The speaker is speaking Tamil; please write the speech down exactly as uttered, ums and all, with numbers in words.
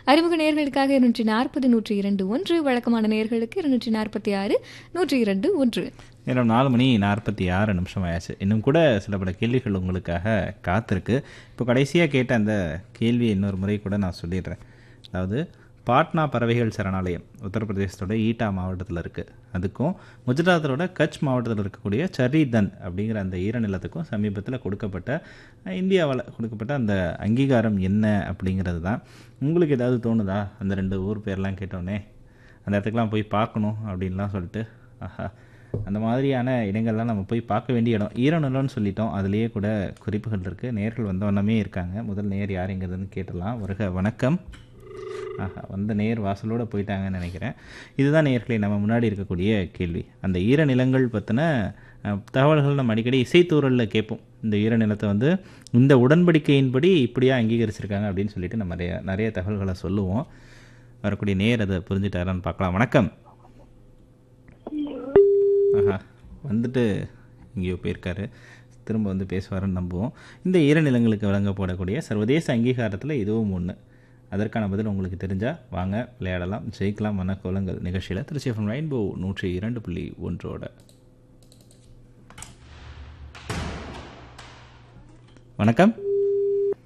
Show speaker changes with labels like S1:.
S1: அறிமுக நேயர்களுக்காக இருநூற்றி நாற்பது நூற்றி இரண்டு ஒன்று, வழக்கமான நேயர்களுக்கு இருநூற்றி நாற்பத்தி ஆறு நூற்றி இரண்டு ஒன்று.
S2: நேரம் நாலு மணி நாற்பத்தி ஆறு நிமிஷம் ஆயாச்சு. இன்னும் கூட சில பல கேள்விகள் உங்களுக்காக காத்திருக்கு. இப்போ கடைசியாக கேட்ட அந்த கேள்வியை இன்னொரு முறை கூட நான் சொல்லிடுறேன். அதாவது பாட்னா பறவைகள் சரணாலயம் உத்தரப்பிரதேசத்தோட ஈட்டா மாவட்டத்தில் இருக்குது. அதுக்கும் குஜராத்தோட கட்ச் மாவட்டத்தில் இருக்கக்கூடிய சரீதன் அப்படிங்கிற அந்த ஈரநிலத்துக்கும் சமீபத்தில் கொடுக்கப்பட்ட இந்தியாவில் கொடுக்கப்பட்ட அந்த அங்கீகாரம் என்ன அப்படிங்கிறது தான். உங்களுக்கு ஏதாவது தோணுதா அந்த ரெண்டு ஊர் பேர்லாம் கேட்டோன்னே அந்த இடத்துக்குலாம் போய் பார்க்கணும் அப்படின்லாம் சொல்லிட்டு? ஆஹா, அந்த மாதிரியான இடங்கள்லாம் நம்ம போய் பார்க்க வேண்டிய இடம். ஈரநிலம்னு சொல்லிட்டோம், அதுலேயே கூட குறிப்புகள் இருக்குது. நேர்கள் வந்த வண்ணமே இருக்காங்க. முதல் நேர் யாருங்கிறதுன்னு கேட்டலாம். வருக, வணக்கம். ஆஹா, வந்த நேர் வாசலோடு போயிட்டாங்கன்னு நினைக்கிறேன். இதுதான் நேயர்களே நம்ம முன்னாடி இருக்கக்கூடிய கேள்வி. அந்த ஈரநிலங்கள் பற்றின தகவல்கள் நம்ம அடிக்கடி இசைத்தூரலில் கேட்போம். இந்த ஈரநிலத்தை வந்து இந்த உடன்படிக்கையின்படி இப்படியா அங்கீகரிச்சிருக்காங்க அப்படின்னு சொல்லிட்டு நம்ம நிறைய நிறைய தகவல்களை சொல்லுவோம். வரக்கூடிய நேர் அதை புரிஞ்சுட்டாரான்னு பார்க்கலாம். வணக்கம். ஆஹா, வந்துட்டு இங்கேயோ போயிருக்காரு. திரும்ப வந்து பேசுவாருன்னு நம்புவோம். இந்த ஈரநிலங்களுக்கு வழங்கப்படக்கூடிய சர்வதேச அங்கீகாரத்தில் இதுவும் ஒன்று. அதற்கான பதில் உங்களுக்கு தெரிஞ்சால் வாங்க விளையாடலாம், ஜெயிக்கலாம். மன கோலங்கள் நிகழ்ச்சியில் திருச்சி எஃப்எம் ரெயின்போ நூற்றி இரண்டு புள்ளி ஒன்றோட. வணக்கம்.